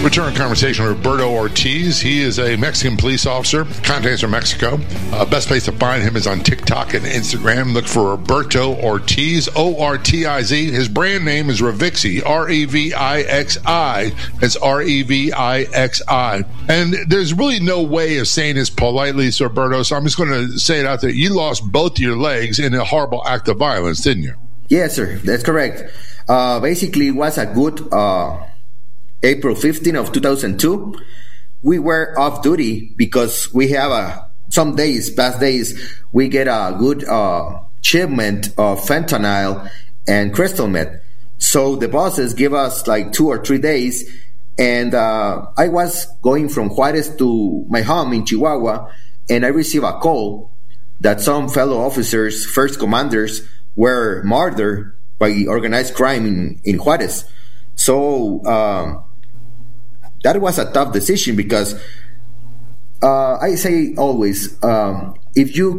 Return conversation with Roberto Ortiz. He is a Mexican police officer. Contacts from Mexico. Best place to find him is on TikTok and Instagram. Look for Roberto Ortiz, O-R-T-I-Z. His brand name is Revixi, R-E-V-I-X-I. It's R-E-V-I-X-I. And there's really no way of saying this politely, Sir Roberto, so I'm just going to say it out there. You lost both your legs in a horrible act of violence, didn't you? Yes, sir. That's correct. Basically, it was a good... April 15 of 2002, we were off duty because we have some days, past days, we get a good shipment of fentanyl and crystal meth. So the bosses give us like 2 or 3 days, and I was going from Juarez to my home in Chihuahua, and I received a call that some fellow officers, first commanders, were murdered by organized crime in Juarez. So that was a tough decision because I say always, if you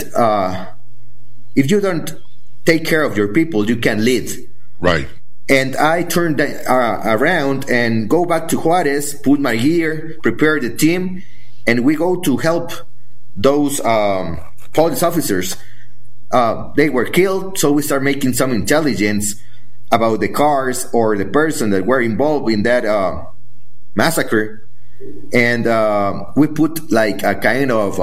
don't take care of your people, you can't lead. Right. And I turned around and go back to Juarez, put my gear, prepare the team, and we go to help those police officers. They were killed, so we start making some intelligence about the cars or the person that were involved in that massacre, and we put like a kind of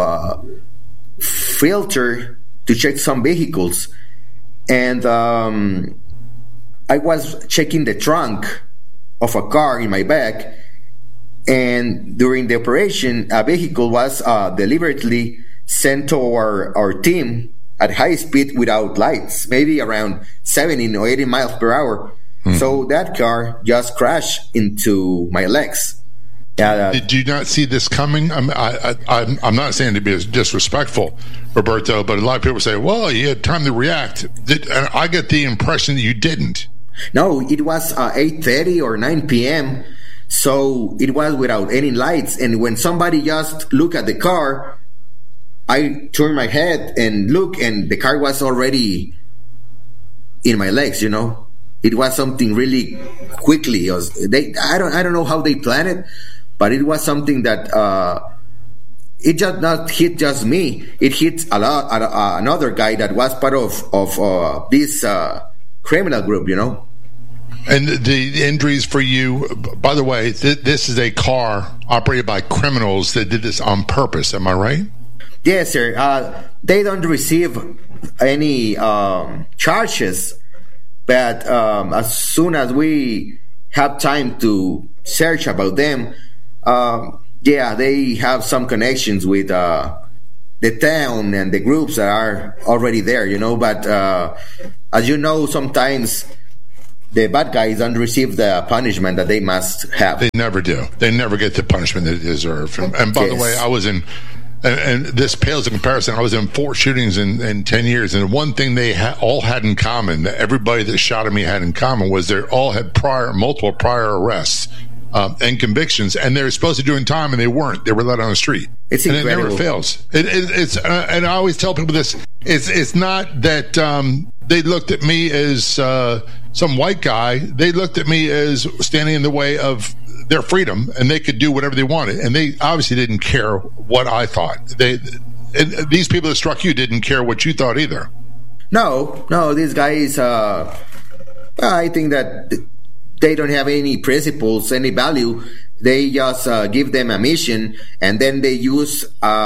filter to check some vehicles, and I was checking the trunk of a car in my back, and during the operation a vehicle was deliberately sent to our team at high speed without lights, maybe around 70 or 80 miles per hour. So that car just crashed into my legs. Did you not see this coming? I'm not saying to be disrespectful, Roberto, but a lot of people say, well, you had time to react. And I get the impression that you didn't. No, it was 8:30 or 9 p.m., so it was without any lights. And when somebody just looked at the car, I turned my head and looked, and the car was already in my legs, It was something really quickly. I don't know how they planned it, but it was something that it just not hit just me. It hit another guy that was part of this criminal group, And the injuries for you, by the way, this is a car operated by criminals that did this on purpose. Am I right? Yes, sir. They don't receive any charges. But as soon as we have time to search about them, they have some connections with the town and the groups that are already there, But as you know, sometimes the bad guys don't receive the punishment that they must have. They never do. They never get the punishment they deserve. And by the way, I was in... And this pales in comparison. I was in 4 shootings in 10 years, and one thing they all had in common, that everybody that shot at me had in common, was they all had multiple prior arrests and convictions, and they were supposed to do in time, and they weren't. They were let on the street. It's incredible. And it never fails. It's and I always tell people this. It's not that they looked at me as some white guy. They looked at me as standing in the way of their freedom, and they could do whatever they wanted, and they obviously didn't care what I thought. These people that struck you didn't care what you thought either. No, these guys, I think that they don't have any principles, any value. They just give them a mission, and then they use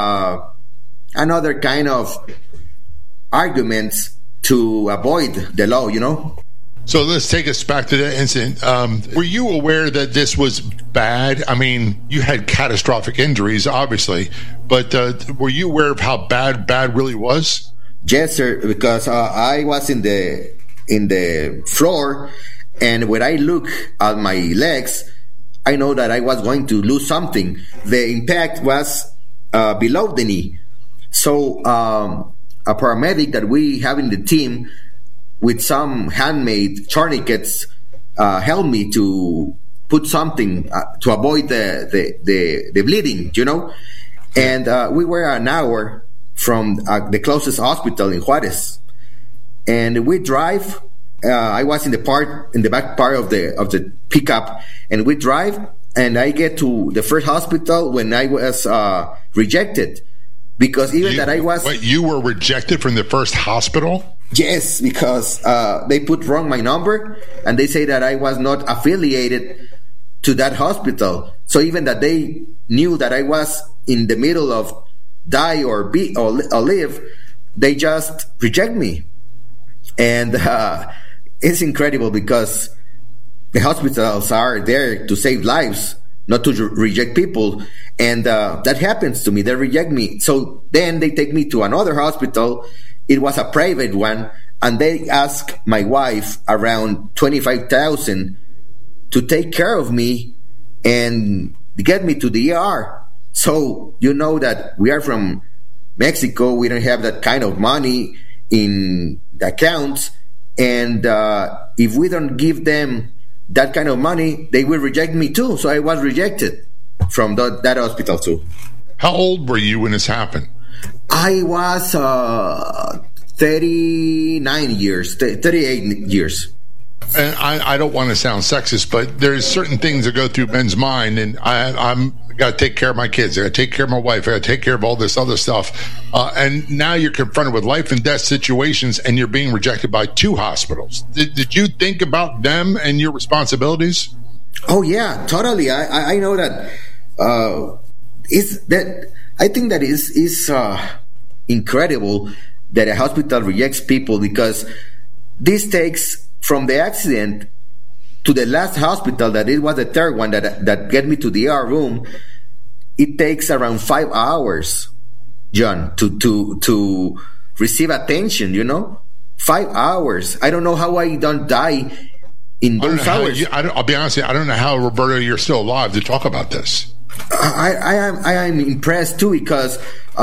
another kind of arguments to avoid the law, So let's take us back to that incident. Were you aware that this was bad? I mean, you had catastrophic injuries, obviously, but were you aware of how bad really was? Yes, sir, because I was in the floor, and when I look at my legs, I know that I was going to lose something. The impact was below the knee. So a paramedic that we have in the team, with some handmade tourniquets, helped me to put something to avoid the bleeding, And we were an hour from the closest hospital in Juarez, and we drive. I was in the back part of the pickup, and we drive, and I get to the first hospital when I was rejected. Because even that I was... Wait, you were rejected from the first hospital? Yes, because they put wrong my number, and they say that I was not affiliated to that hospital. So even that they knew that I was in the middle of die or live, they just reject me. And it's incredible because the hospitals are there to save lives, not to reject people. And that happens to me. They reject me. So then they take me to another hospital. It was a private one. And they ask my wife around $25,000 to take care of me and get me to the ER. So you know that we are from Mexico. We don't have that kind of money in the accounts. And if we don't give them that kind of money, they will reject me too. So I was rejected from that hospital too. How old were you when this happened? I was 38 years. And I don't want to sound sexist, but there's certain things that go through men's mind, and I'm got to take care of my kids. I got to take care of my wife. I got to take care of all this other stuff. And now you're confronted with life and death situations, and you're being rejected by two hospitals. Did you think about them and your responsibilities? Oh yeah, totally. I know that. I think that is incredible that a hospital rejects people, because this takes from the accident to the last hospital, that it was the third one that get me to the ER room. It takes around 5 hours, John, to receive attention. 5 hours. I don't know how I don't die in those hours. I'll be honest with you, I don't know how, Roberto, you're still alive to talk about this. I am impressed too, because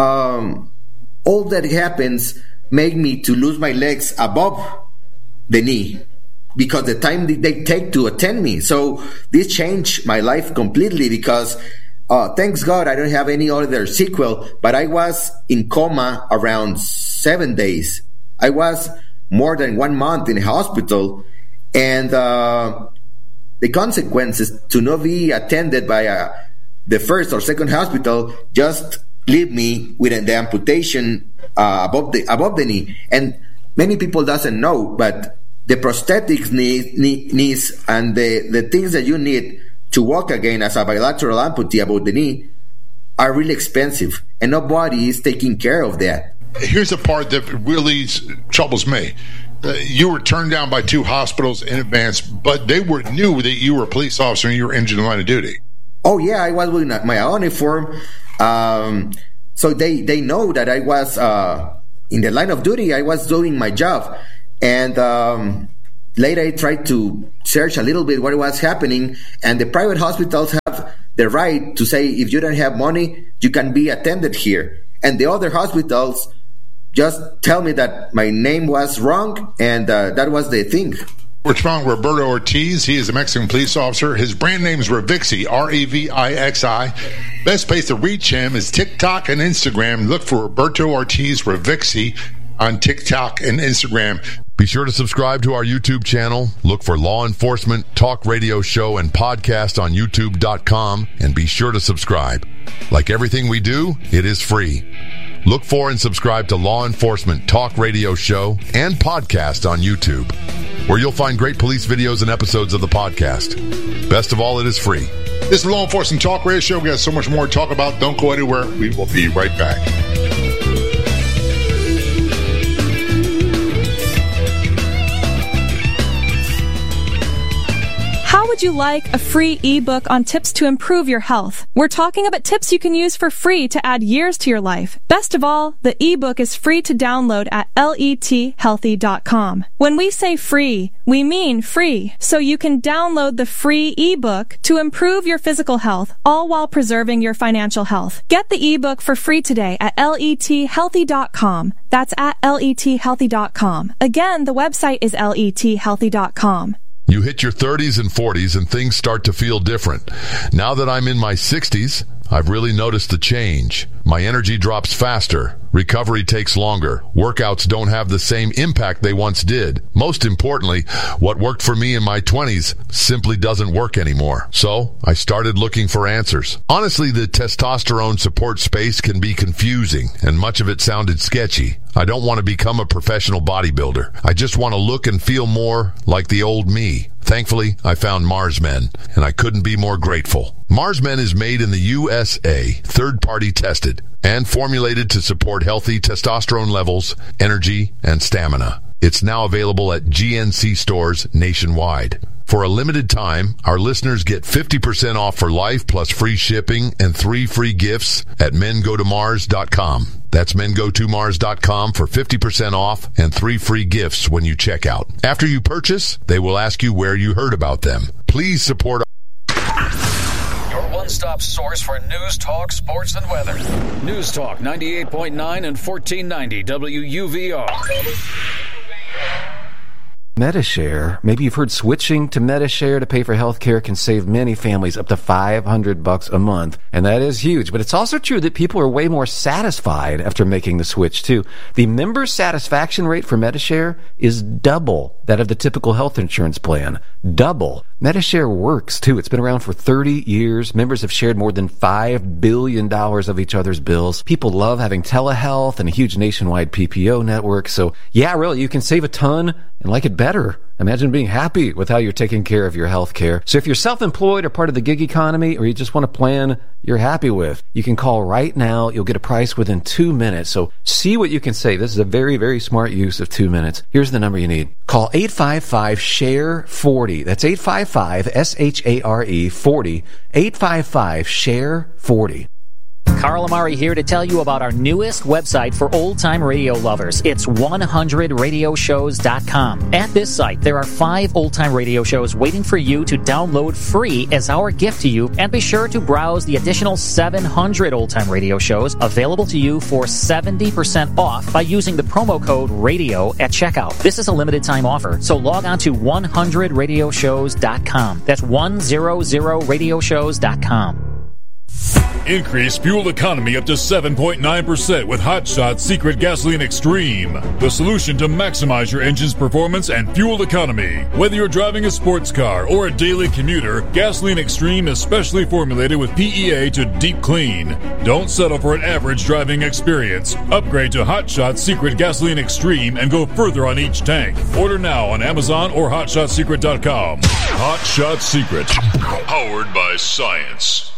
all that happens make me to lose my legs above the knee, because the time they take to attend me. So this changed my life completely, because thanks God I don't have any other sequel, but I was in coma around 7 days. I was more than 1 month in a hospital, and the consequences to not be attended by the first or second hospital just leave me with the amputation above the knee. And many people doesn't know, but the prosthetics knees and the things that you need to walk again as a bilateral amputee above the knee are really expensive, and nobody is taking care of that. Here's the part that really troubles me. You were turned down by two hospitals in advance, but they knew that you were a police officer and you were injured in the line of duty. Oh yeah, I was wearing my uniform, so they know that I was in the line of duty. I was doing my job, and later I tried to search a little bit what was happening. And the private hospitals have the right to say, if you don't have money, you can be attended here. And the other hospitals just tell me that my name was wrong, and that was the thing. We're talking Roberto Ortiz. He is a Mexican police officer. His brand name is Revixi, Revixi. Best place to reach him is TikTok and Instagram. Look for Roberto Ortiz Revixi on TikTok and Instagram. Be sure to subscribe to our YouTube channel. Look for Law Enforcement Talk Radio Show and podcast on YouTube.com, and be sure to subscribe. Like everything we do, it is free. Look for and subscribe to Law Enforcement Talk Radio Show and podcast on YouTube, where you'll find great police videos and episodes of the podcast. Best of all, it is free. This is Law Enforcement Talk Radio Show. We got so much more to talk about. Don't go anywhere. We will be right back. How would you like a free ebook on tips to improve your health? We're talking about tips you can use for free to add years to your life. Best of all, the ebook is free to download at lethealthy.com. When we say free, we mean free. So you can download the free ebook to improve your physical health, all while preserving your financial health. Get the ebook for free today at lethealthy.com. That's at lethealthy.com. Again, the website is lethealthy.com. You hit your 30s and 40s and things start to feel different. Now that I'm in my 60s, I've really noticed the change. My energy drops faster. Recovery takes longer. Workouts don't have the same impact they once did. Most importantly, what worked for me in my 20s simply doesn't work anymore. So I started looking for answers. Honestly, the testosterone support space can be confusing, and much of it sounded sketchy. I don't want to become a professional bodybuilder. I just want to look and feel more like the old me. Thankfully, I found Mars Men, and I couldn't be more grateful. Mars Men is made in the USA, third-party tested, and formulated to support healthy testosterone levels, energy, and stamina. It's now available at GNC stores nationwide. For a limited time, our listeners get 50% off for life plus free shipping and 3 free gifts at mengotomars.com. That's mengotomars.com for 50% off and 3 free gifts when you check out. After you purchase, they will ask you where you heard about them. Please support your one-stop source for news, talk, sports, and weather. News Talk 98.9 and 1490 WUVR. Medi-Share. Maybe you've heard switching to Medi-Share to pay for health care can save many families up to $500 a month, and that is huge. But it's also true that people are way more satisfied after making the switch, too. The member satisfaction rate for Medi-Share is double that of the typical health insurance plan. Double. Medi-Share works, too. It's been around for 30 years. Members have shared more than $5 billion of each other's bills. People love having telehealth and a huge nationwide PPO network. So, yeah, really, you can save a ton and like it better. Imagine being happy with how you're taking care of your health care. So if you're self-employed or part of the gig economy, or you just want a plan you're happy with, you can call right now. You'll get a price within 2 minutes. So see what you can save. This is a very, very smart use of 2 minutes. Here's the number you need. Call 855-SHARE-40. That's 855-SHARE-40. 855-SHARE-40. Carl Amari here to tell you about our newest website for old-time radio lovers. It's 100radioshows.com. At this site, there are 5 old-time radio shows waiting for you to download free as our gift to you, and be sure to browse the additional 700 old-time radio shows available to you for 70% off by using the promo code RADIO at checkout. This is a limited-time offer, so log on to 100radioshows.com. That's 100radioshows.com. Increase fuel economy up to 7.9% with Hot Shot's Secret Gasoline Extreme, the solution to maximize your engine's performance and fuel economy. Whether you're driving a sports car or a daily commuter, Gasoline Extreme is specially formulated with PEA to deep clean. Don't settle for an average driving experience. Upgrade to Hot Shot's Secret Gasoline Extreme and go further on each tank. Order now on Amazon or HotShotSecret.com. Hot Shot Secret, powered by science.